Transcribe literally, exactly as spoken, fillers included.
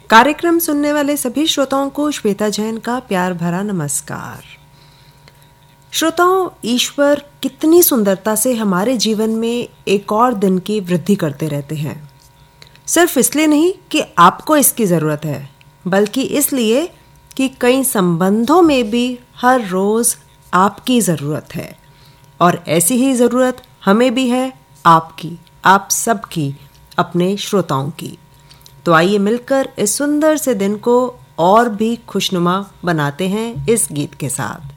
कार्यक्रम सुनने वाले सभी श्रोताओं को श्वेता जैन का प्यार भरा नमस्कार। श्रोताओं, ईश्वर कितनी सुंदरता से हमारे जीवन में एक और दिन की वृद्धि करते रहते हैं। सिर्फ इसलिए नहीं कि आपको इसकी ज़रूरत है, बल्कि इसलिए कि कई संबंधों में भी हर रोज़ आपकी ज़रूरत है। और ऐसी ही ज़रूरत हमें भी है, आपकी, आप सबकी, अपने श्रोताओं की। तो आइए मिलकर इस सुंदर से दिन को और भी खुशनुमा बनाते हैं इस गीत के साथ।